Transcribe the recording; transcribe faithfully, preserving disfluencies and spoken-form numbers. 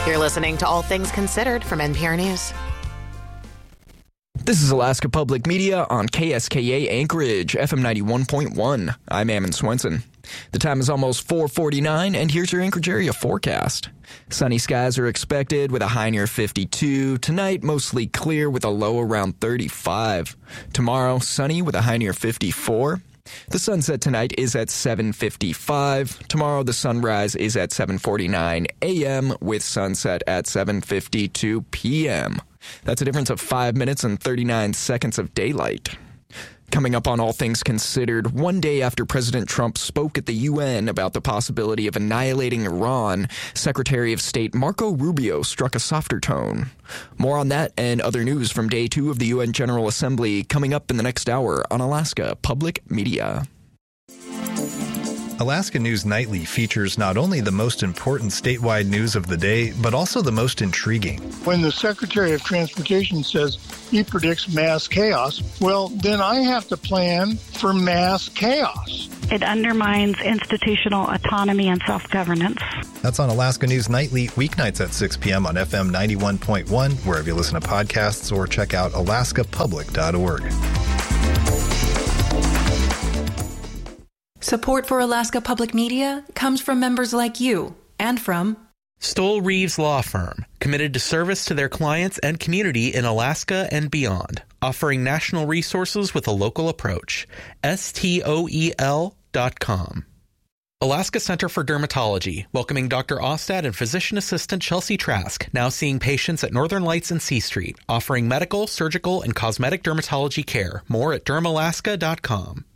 You're listening to All Things Considered from N P R News. This is Alaska Public Media on K S K A Anchorage, F M ninety-one point one. I'm Ammon Swenson. The time is almost four forty-nine, and here's your Anchorage area forecast. Sunny skies are expected with a high near fifty-two. Tonight, mostly clear with a low around thirty-five. Tomorrow, sunny with a high near fifty-four. The sunset tonight is at seven fifty-five. Tomorrow, the sunrise is at seven forty-nine a.m. with sunset at seven fifty-two p.m. That's a difference of five minutes and thirty-nine seconds of daylight. Coming up on All Things Considered, one day after President Trump spoke at the U N about the possibility of annihilating Iran, Secretary of State Marco Rubio struck a softer tone. More on that and other news from day two of the U N General Assembly coming up in the next hour on Alaska Public Media. Alaska News Nightly features not only the most important statewide news of the day, but also the most intriguing. When the Secretary of Transportation says he predicts mass chaos, well, then I have to plan for mass chaos. It undermines institutional autonomy and self-governance. That's on Alaska News Nightly, weeknights at six p.m. on F M ninety-one point one, wherever you listen to podcasts, or check out alaska public dot org. Support for Alaska Public Media comes from members like you and from Stoll Reeves Law Firm, committed to service to their clients and community in Alaska and beyond, offering national resources with a local approach. S T O E L dot com. Alaska Center for Dermatology, welcoming Doctor Ostad and physician assistant Chelsea Trask, now seeing patients at Northern Lights and C Street, offering medical, surgical, and cosmetic dermatology care. More at derm alaska dot com.